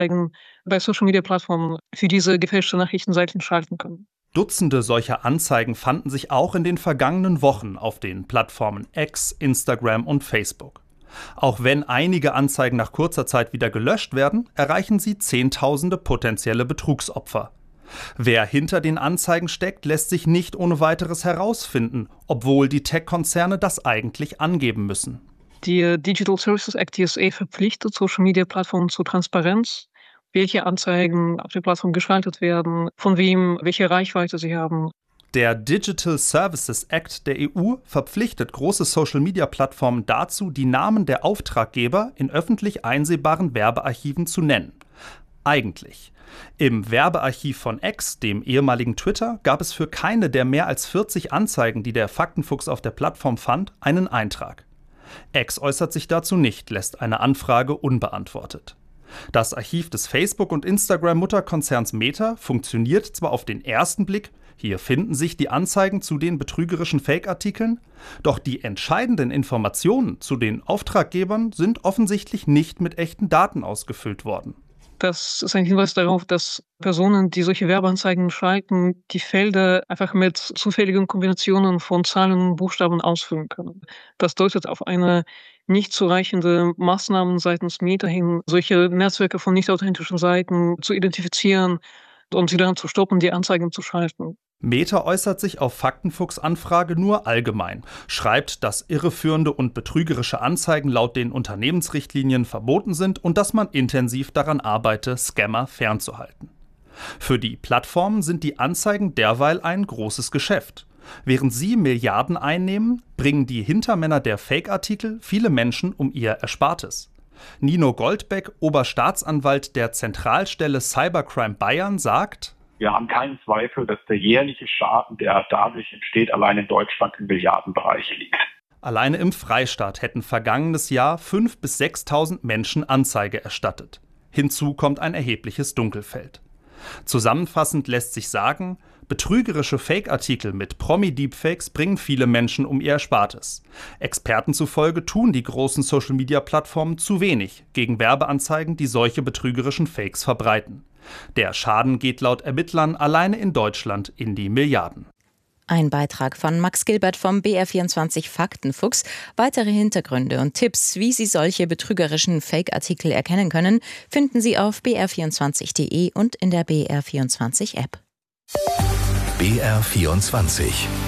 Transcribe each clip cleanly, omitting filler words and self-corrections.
bei Social-Media-Plattformen für diese gefälschten Nachrichtenseiten schalten können. Dutzende solcher Anzeigen fanden sich auch in den vergangenen Wochen auf den Plattformen X, Instagram und Facebook. Auch wenn einige Anzeigen nach kurzer Zeit wieder gelöscht werden, erreichen sie Zehntausende potenzielle Betrugsopfer. Wer hinter den Anzeigen steckt, lässt sich nicht ohne weiteres herausfinden, obwohl die Tech-Konzerne das eigentlich angeben müssen. Die Digital Services Act (DSA) verpflichtet Social-Media-Plattformen zur Transparenz, welche Anzeigen auf der Plattform geschaltet werden, von wem, welche Reichweite sie haben. Der Digital Services Act der EU verpflichtet große Social-Media-Plattformen dazu, die Namen der Auftraggeber in öffentlich einsehbaren Werbearchiven zu nennen. Eigentlich. Im Werbearchiv von X, dem ehemaligen Twitter, gab es für keine der mehr als 40 Anzeigen, die der Faktenfuchs auf der Plattform fand, einen Eintrag. X äußert sich dazu nicht, lässt eine Anfrage unbeantwortet. Das Archiv des Facebook- und Instagram-Mutterkonzerns Meta funktioniert zwar auf den ersten Blick, hier finden sich die Anzeigen zu den betrügerischen Fake-Artikeln, doch die entscheidenden Informationen zu den Auftraggebern sind offensichtlich nicht mit echten Daten ausgefüllt worden. Das ist ein Hinweis darauf, dass Personen, die solche Werbeanzeigen schalten, die Felder einfach mit zufälligen Kombinationen von Zahlen und Buchstaben ausfüllen können. Das deutet auf eine nicht zureichende Maßnahmen seitens Meta hin, solche Netzwerke von nicht authentischen Seiten zu identifizieren und sie dann zu stoppen, die Anzeigen zu schalten. Meta äußert sich auf Faktenfuchs-Anfrage nur allgemein, schreibt, dass irreführende und betrügerische Anzeigen laut den Unternehmensrichtlinien verboten sind und dass man intensiv daran arbeite, Scammer fernzuhalten. Für die Plattformen sind die Anzeigen derweil ein großes Geschäft. Während sie Milliarden einnehmen, bringen die Hintermänner der Fake-Artikel viele Menschen um ihr Erspartes. Nino Goldbeck, Oberstaatsanwalt der Zentralstelle Cybercrime Bayern, sagt: Wir haben keinen Zweifel, dass der jährliche Schaden, der dadurch entsteht, allein in Deutschland im Milliardenbereich liegt. Alleine im Freistaat hätten vergangenes Jahr 5.000 bis 6.000 Menschen Anzeige erstattet. Hinzu kommt ein erhebliches Dunkelfeld. Zusammenfassend lässt sich sagen, betrügerische Fake-Artikel mit Promi-Deepfakes bringen viele Menschen um ihr Erspartes. Experten zufolge tun die großen Social-Media-Plattformen zu wenig gegen Werbeanzeigen, die solche betrügerischen Fakes verbreiten. Der Schaden geht laut Ermittlern alleine in Deutschland in die Milliarden. Ein Beitrag von Max Gilbert vom BR24 Faktenfuchs. Weitere Hintergründe und Tipps, wie Sie solche betrügerischen Fake-Artikel erkennen können, finden Sie auf br24.de und in der BR24-App. BR24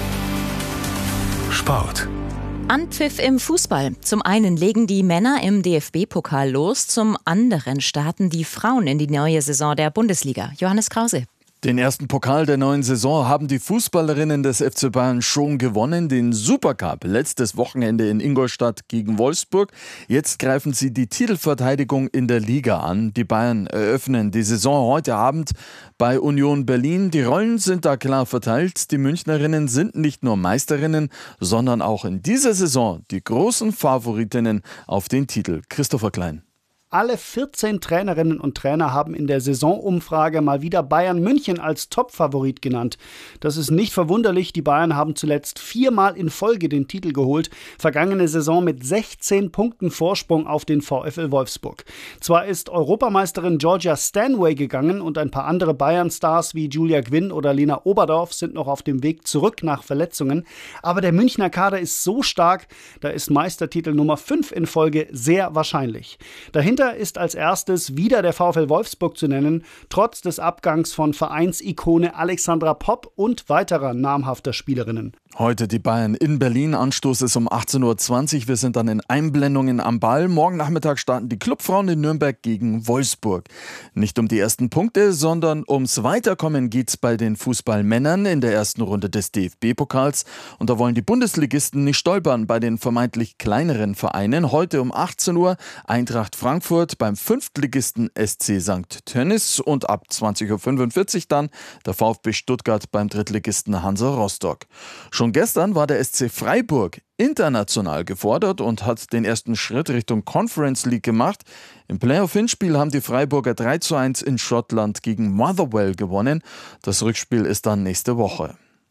Sport. Anpfiff im Fußball. Zum einen legen die Männer im DFB-Pokal los, zum anderen starten die Frauen in die neue Saison der Bundesliga. Johannes Krause. Den ersten Pokal der neuen Saison haben die Fußballerinnen des FC Bayern schon gewonnen. Den Supercup letztes Wochenende in Ingolstadt gegen Wolfsburg. Jetzt greifen sie die Titelverteidigung in der Liga an. Die Bayern eröffnen die Saison heute Abend bei Union Berlin. Die Rollen sind da klar verteilt. Die Münchnerinnen sind nicht nur Meisterinnen, sondern auch in dieser Saison die großen Favoritinnen auf den Titel. Christopher Klein. Alle 14 Trainerinnen und Trainer haben in der Saisonumfrage mal wieder Bayern München als Top-Favorit genannt. Das ist nicht verwunderlich, die Bayern haben zuletzt 4-mal in Folge den Titel geholt, vergangene Saison mit 16 Punkten Vorsprung auf den VfL Wolfsburg. Zwar ist Europameisterin Georgia Stanway gegangen und ein paar andere Bayern-Stars wie Julia Gwynn oder Lena Oberdorf sind noch auf dem Weg zurück nach Verletzungen, aber der Münchner Kader ist so stark, da ist Meistertitel Nummer 5 in Folge sehr wahrscheinlich. Dahinter ist als erstes wieder der VfL Wolfsburg zu nennen, trotz des Abgangs von Vereinsikone Alexandra Popp und weiterer namhafter Spielerinnen. Heute die Bayern in Berlin. Anstoß ist um 18.20 Uhr. Wir sind dann in Einblendungen am Ball. Morgen Nachmittag starten die Clubfrauen in Nürnberg gegen Wolfsburg. Nicht um die ersten Punkte, sondern ums Weiterkommen geht's bei den Fußballmännern in der ersten Runde des DFB-Pokals. Und da wollen die Bundesligisten nicht stolpern bei den vermeintlich kleineren Vereinen. Heute um 18 Uhr Eintracht Frankfurt beim Fünftligisten SC St. Tönnies und ab 20.45 Uhr dann der VfB Stuttgart beim Drittligisten Hansa Rostock. Schon gestern war der SC Freiburg international gefordert und hat den ersten Schritt Richtung Conference League gemacht. Im Playoff-Hinspiel haben die Freiburger 3:1 in Schottland gegen Motherwell gewonnen. Das Rückspiel ist dann nächste Woche.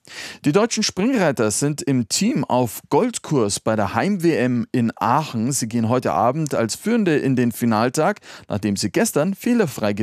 Die deutschen Springreiter sind im Team auf Goldkurs bei der Heim-WM in Aachen. Sie gehen heute Abend als Führende in den Finaltag, nachdem sie gestern fehlerfrei